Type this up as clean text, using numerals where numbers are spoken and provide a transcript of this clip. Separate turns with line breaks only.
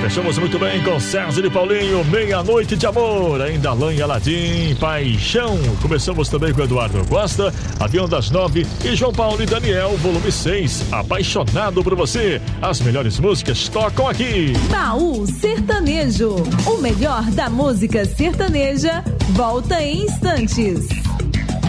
Fechamos muito bem com César e Paulinho, Meia-Noite de Amor, ainda Alain e Aladim, Paixão. Começamos também com Eduardo Costa, Avião das 9 e João Paulo e Daniel, volume 6, Apaixonado por Você. As melhores músicas tocam aqui.
Baú Sertanejo, o melhor da música sertaneja, volta em instantes.